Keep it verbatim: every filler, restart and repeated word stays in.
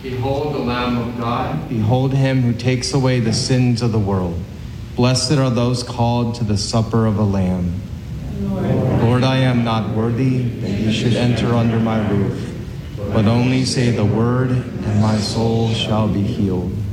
Behold the Lamb of God. Behold him who takes away the sins of the world. Blessed are those called to the supper of the Lamb. Lord, Lord, I am not worthy that you should enter under my roof, but only say the word, and my soul shall be healed.